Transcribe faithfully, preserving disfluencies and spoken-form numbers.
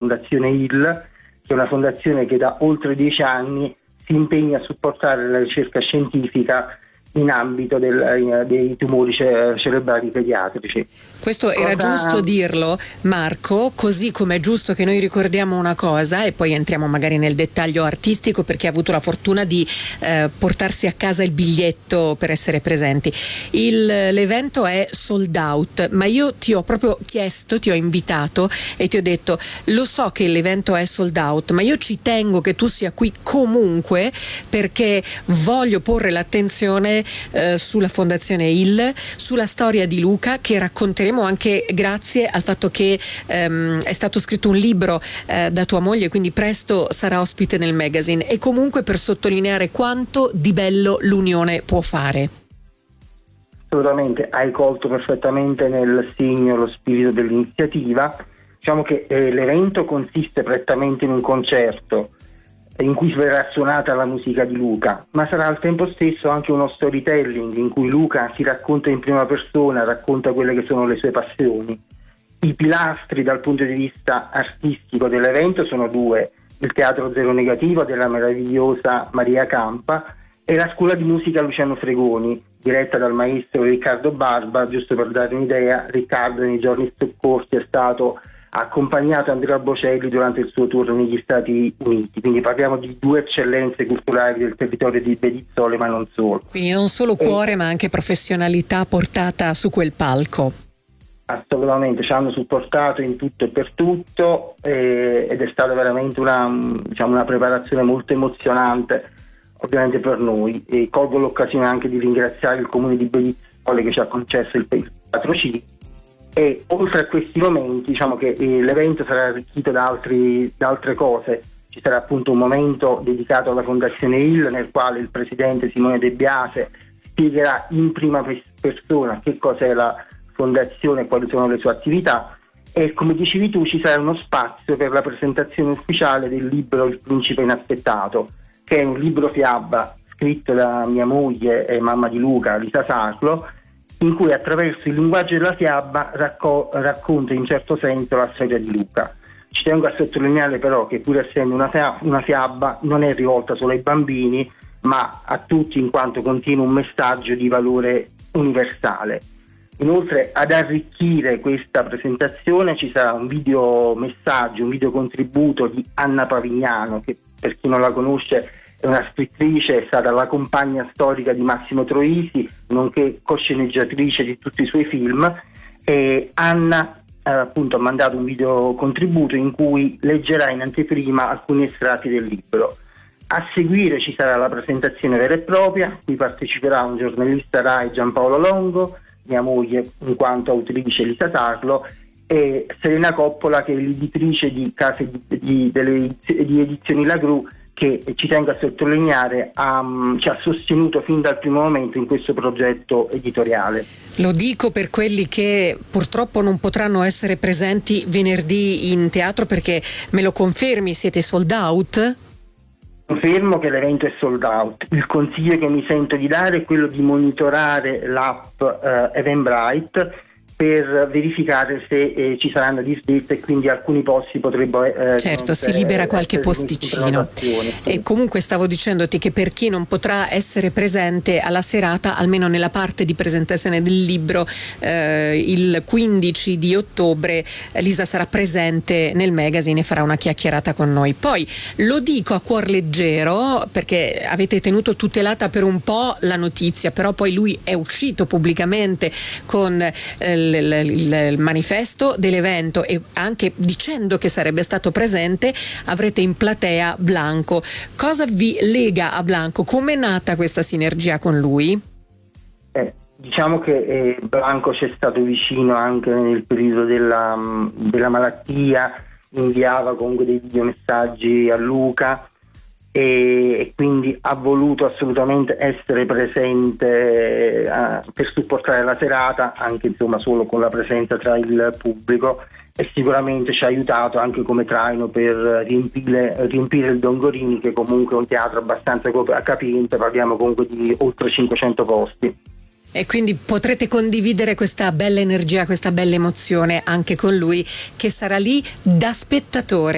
Fondazione Hill, che è una fondazione che da oltre dieci anni si impegna a supportare la ricerca scientifica in ambito del, dei tumori ce- cerebrali pediatrici. Questo era Cosa... giusto dirlo, Marco, così come è giusto che noi ricordiamo una cosa e poi entriamo magari nel dettaglio artistico, perché ha avuto la fortuna di eh, portarsi a casa il biglietto per essere presenti. Il, l'evento è sold out, ma io ti ho proprio chiesto, ti ho invitato e ti ho detto: lo so che l'evento è sold out, ma io ci tengo che tu sia qui comunque, perché voglio porre l'attenzione Eh, sulla Fondazione Hill, sulla storia di Luca, che racconteremo anche grazie al fatto che ehm, è stato scritto un libro eh, da tua moglie, quindi presto sarà ospite nel magazine, e comunque per sottolineare quanto di bello l'unione può fare. Assolutamente, hai colto perfettamente nel segno lo spirito dell'iniziativa. Diciamo che eh, l'evento consiste prettamente in un concerto in cui verrà suonata la musica di Luca, ma sarà al tempo stesso anche uno storytelling in cui Luca si racconta in prima persona, racconta quelle che sono le sue passioni. I pilastri dal punto di vista artistico dell'evento sono due: il Teatro Zero Negativo della meravigliosa Maria Campa e la Scuola di Musica Luciano Fregoni, diretta dal maestro Riccardo Barba. Giusto per dare un'idea, Riccardo nei giorni scorsi è stato ha accompagnato Andrea Bocelli durante il suo tour negli Stati Uniti, quindi parliamo di due eccellenze culturali del territorio di Bedizzole, ma non solo. Quindi non solo cuore, e... ma anche professionalità portata su quel palco. Assolutamente, ci hanno supportato in tutto e per tutto, eh, ed è stata veramente una, diciamo, una preparazione molto emozionante, ovviamente per noi. E colgo l'occasione anche di ringraziare il comune di Bedizzole che ci ha concesso il patrocinio. E oltre a questi momenti, diciamo che eh, l'evento sarà arricchito da, altri, da altre cose. Ci sarà appunto un momento dedicato alla Fondazione Hill, nel quale il presidente Simone De Biase spiegherà in prima persona che cos'è la fondazione e quali sono le sue attività, e come dicevi tu ci sarà uno spazio per la presentazione ufficiale del libro Il Principe Inaspettato, che è un libro fiaba scritto da mia moglie e mamma di Luca, Lisa Saclo, in cui attraverso il linguaggio della fiaba racco- racconta in certo senso la storia di Luca. Ci tengo a sottolineare però che, pur essendo una, fia- una fiaba, non è rivolta solo ai bambini, ma a tutti, in quanto contiene un messaggio di valore universale. Inoltre, ad arricchire questa presentazione ci sarà un video messaggio, un video contributo di Anna Pavignano, che per chi non la conosce è una scrittrice, è stata la compagna storica di Massimo Troisi, nonché cosceneggiatrice di tutti i suoi film. E Anna eh, appunto ha mandato un video contributo in cui leggerà in anteprima alcuni estratti del libro. A seguire ci sarà la presentazione vera e propria, cui parteciperà un giornalista Rai, Giampaolo Longo, mia moglie in quanto autrice Lisa Sarlo, e Serena Coppola, che è l'editrice di case di, di, delle, di edizioni La Gru, che ci tengo a sottolineare ha, ci ha sostenuto fin dal primo momento in questo progetto editoriale. Lo dico per quelli che purtroppo non potranno essere presenti venerdì in teatro, perché me lo confermi, siete sold out? Confermo che l'evento è sold out. Il consiglio che mi sento di dare è quello di monitorare l'app eh, Eventbrite per verificare se eh, ci saranno disdette, e quindi alcuni posti potrebbero eh, certo si libera qualche posticino. Sì. E comunque stavo dicendoti che per chi non potrà essere presente alla serata, almeno nella parte di presentazione del libro, eh, il quindici di ottobre Lisa sarà presente nel magazine e farà una chiacchierata con noi. Poi lo dico a cuor leggero perché avete tenuto tutelata per un po' la notizia, però poi lui è uscito pubblicamente con eh, Il, il, il manifesto dell'evento e anche dicendo che sarebbe stato presente. Avrete in platea Blanco. Cosa vi lega a Blanco? Come è nata questa sinergia con lui? Eh, diciamo che eh, Blanco ci è stato vicino anche nel periodo della, della malattia, inviava comunque dei videomessaggi a Luca e, e quindi ha voluto assolutamente essere presente eh, per supportare la serata, anche insomma solo con la presenza tra il pubblico, e sicuramente ci ha aiutato anche come traino per riempire, riempire il Dongorini, che comunque è un teatro abbastanza capiente, parliamo comunque di oltre cinquecento posti. E quindi potrete condividere questa bella energia, questa bella emozione anche con lui, che sarà lì da spettatore.